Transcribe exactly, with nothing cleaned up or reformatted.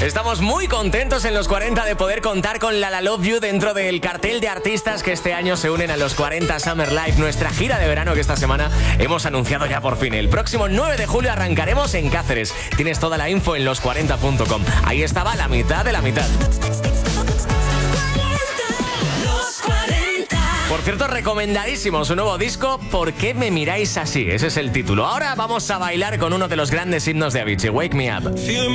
Estamos muy contentos en los cuarenta de poder contar con La La Love You dentro del cartel de artistas que este año se unen a los cuarenta Summer Live, nuestra gira de verano que esta semana hemos anunciado ya por fin. El próximo nueve de julio arrancaremos en Cáceres. Tienes toda la info en los cuarenta punto com. Ahí estaba la mitad de la mitad. Por cierto, recomendadísimo su nuevo disco, ¿Por qué me miráis así? Ese es el título. Ahora vamos a bailar con uno de los grandes himnos de Avicii, Wake Me Up.